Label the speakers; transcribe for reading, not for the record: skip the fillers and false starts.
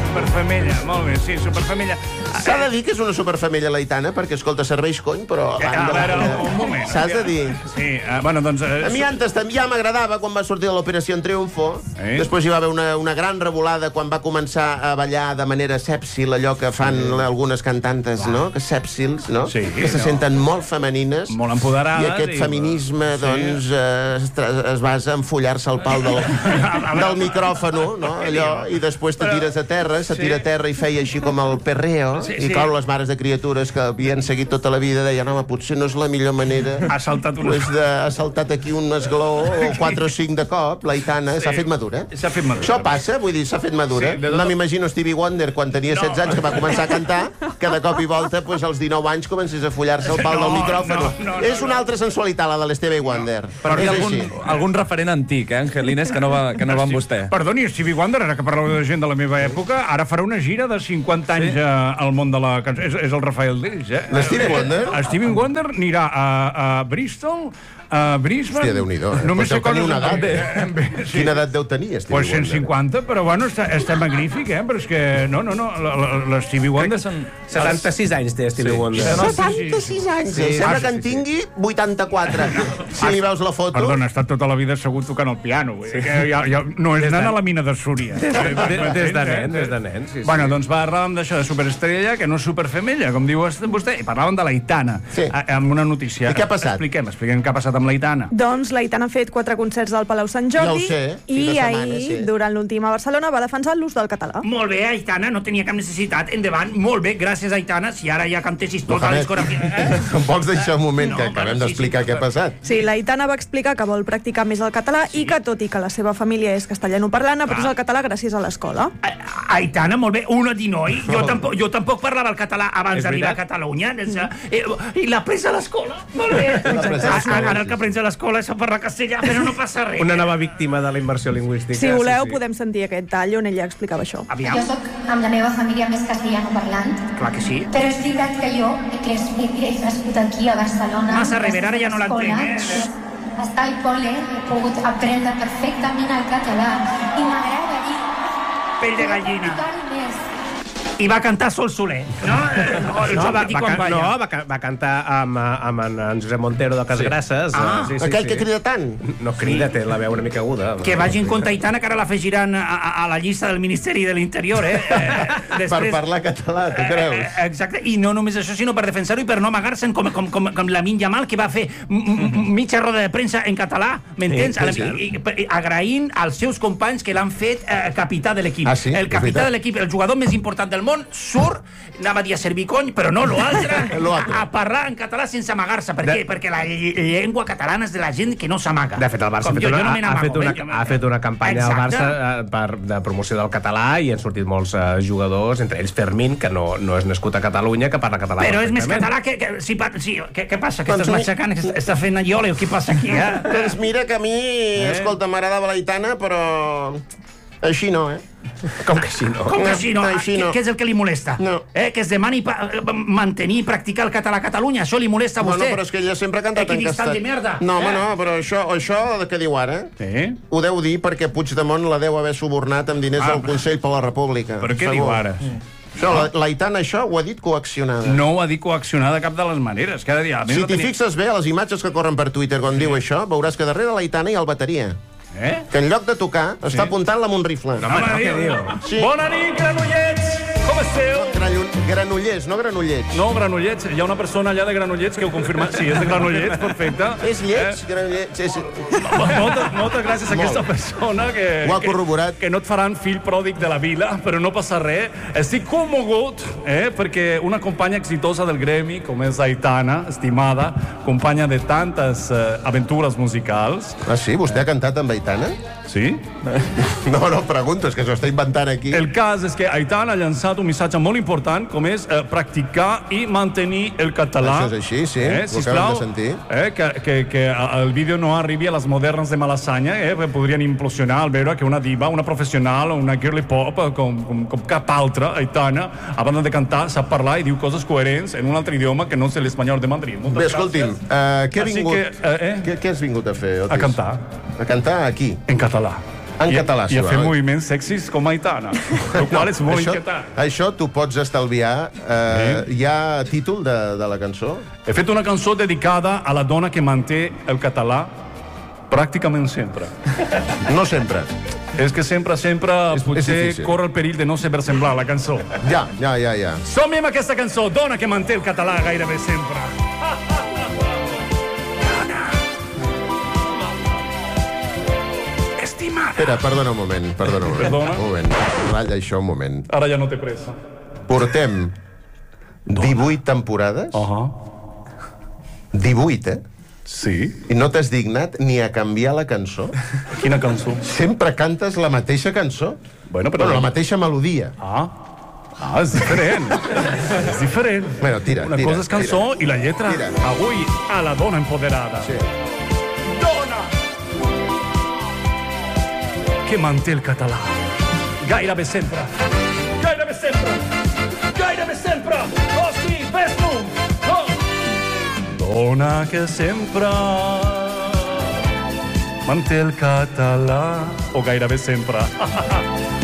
Speaker 1: Superfemella, molt bé, sí, superfemella.
Speaker 2: S'ha de dir que és una superfemella l'aitana, perquè, escolta, serveix cony, però...
Speaker 1: A veure, un moment.
Speaker 2: S'has de dir...
Speaker 1: Sí, bueno, doncs...
Speaker 2: A mi antes també ja m'agradava quan va sortir de l'Operació en Triunfo. Després hi va haver una gran revolada quan va començar a ballar de manera sèpsil, allò que fan algunes cantantes, no? Que sèpsils, no?
Speaker 1: Sí,
Speaker 2: que se senten molt femenines.
Speaker 1: Molt empoderades.
Speaker 2: I aquest feminisme, doncs, es basa en follar-se el pal del micròfon, no? Allò, i després te tires a terra, se tira a terra i feia així com el perreo, i clar, les mares de criatures que havien seguit tota la vida deien, home, potser no és la millor manera
Speaker 1: ha
Speaker 2: saltat aquí un esglaó o 4 o 5 de cop, l'aitana s'ha fet madura.
Speaker 1: S'ha fet madura.
Speaker 2: Això passa, vull dir, s'ha fet madura. No m'imagino Stevie Wonder quan tenia 16 anys que va començar a cantar, que de cop i volta als 19 anys comences a follar-se el pal del micròfon. És una altra sensualitat, la de l'Stevie Wonder.
Speaker 3: Però hi ha algun referent antic, Angelines, que no va amb vostè.
Speaker 1: Perdoni, Stevie Wonder, ara que parleu de gent de la meva època, ara farà una gira de 50 anys al món de la cançó. És el Rafael Dells,
Speaker 2: L'Stevie Wonder?
Speaker 1: Stevie Wonder anirà a Bristol, a Brisbane...
Speaker 2: Hòstia, Déu-n'hi-do.
Speaker 1: Només sé
Speaker 2: deu tenir una edat.
Speaker 1: Sí.
Speaker 2: Quina edat deu tenir, Stevie Wonder?
Speaker 1: Pues 150, però bueno, està magnífic, però és que... No, l'Stevie Wonder...
Speaker 4: 76 anys té Stevie Wonder.
Speaker 2: 76 anys. Sembla que en tingui 84, si li veus la foto.
Speaker 1: Perdona, ha estat tota la vida assegut tocant el piano. No és anant a la mina de Súria.
Speaker 4: Des de nen.
Speaker 1: Bueno, doncs parlàvem d'això de superestrella, que no és superfemella, com diu vostè, i parlàvem de l'Aitana, amb una notícia.
Speaker 2: I què ha passat?
Speaker 1: Expliquem què ha passat amb l'Aitana.
Speaker 5: Doncs l'Aitana ha fet 4 concerts al Palau Sant Jordi i ahir, durant l'última a Barcelona, va defensar l'ús del català.
Speaker 6: Molt bé, Aitana, no tenia cap necessitat. Endavant, molt bé, gràcies, Aitana. Si ara ja cantessis tota la discografia...
Speaker 2: Em pots deixar un moment que acabem d'explicar què ha passat?
Speaker 5: Sí, l'Aitana va explicar que vol practicar més el català i que, tot i que la seva família és castellanoparlant, aprèn el català gràcies a l'escola.
Speaker 6: Aitana, molt bé, una di noi. Jo tampoc parlava el català abans d'arribar a Catalunya. I l'aprens a l'escola. Molt bé. Ara el que aprens a l'escola és a parlar castellà, però no passa res.
Speaker 4: Una nova víctima de la immersió lingüística.
Speaker 5: Si voleu, podem sentir aquest tall on ella explicava això.
Speaker 7: Jo soc amb la meva família més castellano-parlant.
Speaker 6: Clar que sí.
Speaker 7: Però és veritat que jo he nascut aquí a Barcelona.
Speaker 6: Massa Rivera, ara ja no l'entenc,
Speaker 7: Estar al col·le he pogut aprendre perfectament el català i m'agradaria...
Speaker 6: Pell de gallina. I va cantar Sol Soler, no?
Speaker 4: Va cantar amb en Josep Montero de Casgrasses.
Speaker 2: Aquell que crida tant.
Speaker 4: No crida, té la veu una mica aguda.
Speaker 6: Que vagin contra Aitana, que ara l'afegiran a la llista del Ministeri de l'Interior,
Speaker 2: Per parlar català, tu creus?
Speaker 6: Exacte, i no només això, sinó per defensar-ho i per no amagar-se'n com Lamine Yamal, que va fer mitja roda de premsa en català, m'entens? Agraint als seus companys que l'han fet capità de l'equip. El capità de l'equip, el jugador més important del món, surt, anava a dir a servir cony, però no, l'altre, a parlar en català sense amagar-se. Per què? Perquè la llengua catalana és de la gent que no s'amaga.
Speaker 4: De fet, el Barça ha fet una campanya al Barça de promoció del català i han sortit molts jugadors, entre ells Fermín, que no és nascut a Catalunya, que parla català.
Speaker 6: Però és més català que... Què passa? Que estàs matxacant, que està fent allò, què passa aquí?
Speaker 2: Doncs mira que a mi, escolta, m'agradava l'Aitana, però... Així no,
Speaker 4: Com que així no?
Speaker 6: Com que així no? Què és el que li molesta?
Speaker 2: No.
Speaker 6: Que es demani mantenir i practicar el català a Catalunya? Això li molesta a vostè?
Speaker 2: No, però és que ella sempre ha cantat en
Speaker 6: castellà. De merda.
Speaker 2: No, home, no, però això que diu ara, ho deu dir perquè Puigdemont la deu haver subornat amb diners del Consell per la República.
Speaker 1: Però què diu ara?
Speaker 2: L'Aitana això ho ha dit coaccionada.
Speaker 1: No ho ha dit coaccionada de cap de les maneres.
Speaker 2: Si t'hi fixes bé a les imatges que corren per Twitter quan diu això, veuràs que darrere l'Aitana hi ha el bateria. Que en lloc de tocar està apuntant-la amb un rifle.
Speaker 1: Què diu? Bona nit, Granollets! Com esteu?
Speaker 2: Granollers, no Granollets.
Speaker 1: No, Granollets. Hi ha una persona allà de Granollets que ho confirma. Sí, és de Granollets, perfecte.
Speaker 2: És lleig, Granollets.
Speaker 1: Moltes gràcies a aquesta persona que...
Speaker 2: Ho ha corroborat.
Speaker 1: Que no et faran fill pròdig de la vila, però no passa res. Estic commogut, perquè una companya exitosa del gremi, com és Aitana, estimada, companya de tantes aventures musicals...
Speaker 2: Ah, sí? Vostè ha cantat amb Aitana?
Speaker 1: Sí?
Speaker 2: No, pregunto, és que s'ho està inventant aquí.
Speaker 1: El cas és que Aitana ha llançat un missatge molt important, com és practicar i mantenir el català.
Speaker 2: Això és així, sí, ho acabem de sentir.
Speaker 1: Que el vídeo no arribi a les modernes de Malassanya, podrien implosionar al veure que una diva, una professional, una girly pop, com cap altra, Aitana, a banda de cantar, sap parlar i diu coses coherents en un altre idioma que no és l'espanyol de Madrid.
Speaker 2: Bé, escolti'm, què has vingut a fer?
Speaker 1: A cantar.
Speaker 2: A cantar aquí?
Speaker 1: En català.
Speaker 2: En català,
Speaker 1: I a fer moviments sexis com Aitana, el qual és molt inquietant.
Speaker 2: Això t'ho pots estalviar. Hi ha títol de la cançó?
Speaker 1: He fet una cançó dedicada a la dona que manté el català pràcticament sempre.
Speaker 2: No sempre.
Speaker 1: És que sempre, potser
Speaker 2: difícil.
Speaker 1: corre el perill de no saber semblar la cançó.
Speaker 2: Ja.
Speaker 1: Som-hi amb aquesta cançó, dona que manté el català gairebé sempre. Estimada.
Speaker 2: Espera, perdona un moment.
Speaker 1: Perdona?
Speaker 2: Un moment. Ratlla això un moment.
Speaker 1: Ara ja no té pressa.
Speaker 2: Portem 18 temporades. 18,
Speaker 1: Sí?
Speaker 2: I no t'has dignat ni a canviar la cançó.
Speaker 1: Quina cançó?
Speaker 2: Sempre cantes la mateixa cançó.
Speaker 1: Bueno, però...
Speaker 2: la mateixa melodia.
Speaker 1: És diferent. És diferent.
Speaker 2: Bueno, tira.
Speaker 1: Una cosa és cançó i la lletra.
Speaker 2: Tira.
Speaker 1: Avui, a la dona empoderada.
Speaker 2: Sí.
Speaker 1: Dona que manté el català. Gairebé sempre. Gairebé sempre. Gairebé sempre. Oh, sí, fes-t'ho. Oh. Dona que sempre manté el català. O gairebé sempre.